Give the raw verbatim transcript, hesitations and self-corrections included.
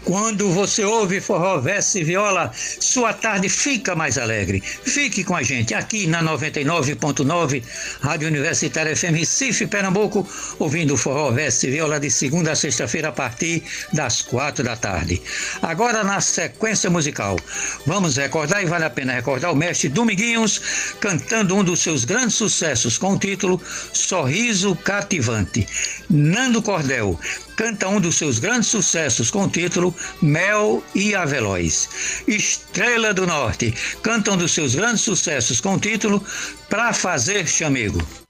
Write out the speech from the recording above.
Quando você ouve forró, verso e viola, sua tarde fica mais alegre. Fique com a gente aqui na noventa e nove ponto nove, Rádio Universitária F M Recife, Pernambuco, ouvindo forró, verso e viola de segunda a sexta-feira a partir das quatro da tarde. Agora na sequência musical, vamos recordar, e vale a pena recordar, o mestre Dominguinhos cantando um dos seus grandes sucessos com o título Sorriso Cativante. Nando Cordel canta um dos seus grandes sucessos com o título Mel e Avelóis. Estrela do Norte canta um dos seus grandes sucessos com o título Pra Fazer Chamego.